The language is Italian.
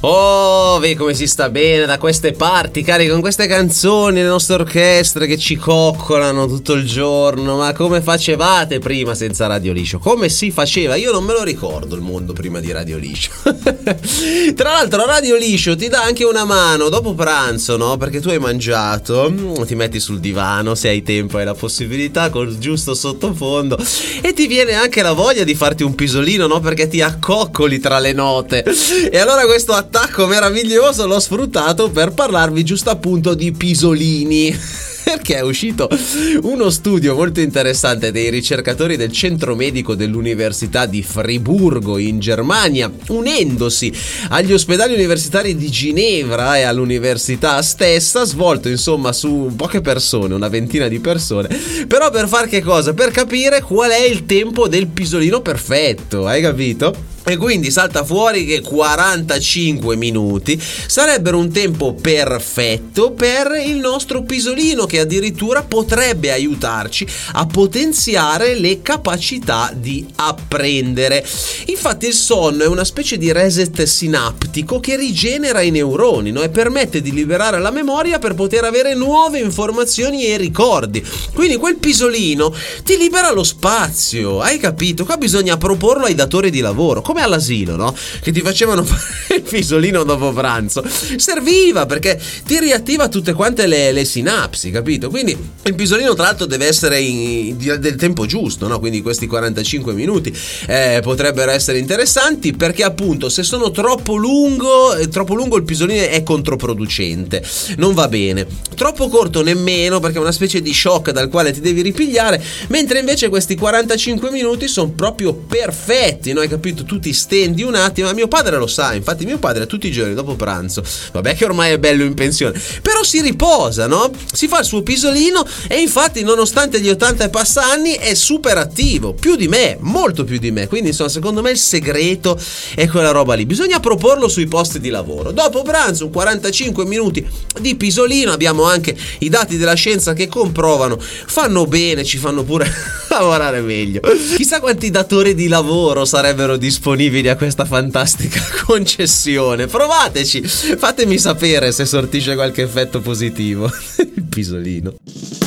Oh, vedi come si sta bene da queste parti, cari, con queste canzoni, le nostre orchestre che ci coccolano tutto il giorno. Ma come facevate prima senza Radio Liscio? Come si faceva? Io non me lo ricordo il mondo prima di Radio Liscio. Tra l'altro Radio Liscio ti dà anche una mano dopo pranzo, no? Perché tu hai mangiato, ti metti sul divano, se hai tempo e la possibilità, col giusto sottofondo, e ti viene anche la voglia di farti un pisolino, no? Perché ti accoccoli tra le note. E allora questo attacco meraviglioso l'ho sfruttato per parlarvi giusto appunto di pisolini. Perché è uscito uno studio molto interessante dei ricercatori del centro medico dell'Università di Friburgo in Germania, unendosi agli ospedali universitari di Ginevra e all'università stessa, svolto insomma su poche persone, una ventina di persone, però per far che cosa? Per capire qual è il tempo del pisolino perfetto, hai capito? E quindi salta fuori che 45 minuti sarebbero un tempo perfetto per il nostro pisolino, che addirittura potrebbe aiutarci a potenziare le capacità di apprendere. Infatti il sonno è una specie di reset sinaptico che rigenera i neuroni, no? E permette di liberare la memoria per poter avere nuove informazioni e ricordi. Quindi quel pisolino ti libera lo spazio, hai capito? Qua bisogna proporlo ai datori di lavoro, come all'asilo, no? Che ti facevano fare il pisolino dopo pranzo. Serviva perché ti riattiva tutte quante le sinapsi, capito? Quindi il pisolino tra l'altro deve essere del tempo giusto, no? Quindi questi 45 minuti potrebbero essere interessanti, perché appunto se sono troppo lungo il pisolino è controproducente, non va bene. Troppo corto nemmeno, perché è una specie di shock dal quale ti devi ripigliare, mentre invece questi 45 minuti sono proprio perfetti, no? Hai capito? Tu ti stendi un attimo, ma mio padre lo sa, infatti mio padre tutti i giorni dopo pranzo, vabbè che ormai è bello in pensione, però si riposa, no? Si fa il suo pisolino e infatti nonostante gli 80 e passa anni è super attivo, più di me, molto più di me. Quindi insomma secondo me il segreto è quella roba lì, bisogna proporlo sui posti di lavoro. Dopo pranzo un 45 minuti di pisolino, abbiamo anche i dati della scienza che comprovano, fanno bene, ci fanno pure lavorare meglio. Chissà quanti datori di lavoro sarebbero disponibili a questa fantastica concessione. Provateci, fatemi sapere se sortisce qualche effetto positivo. Il pisolino.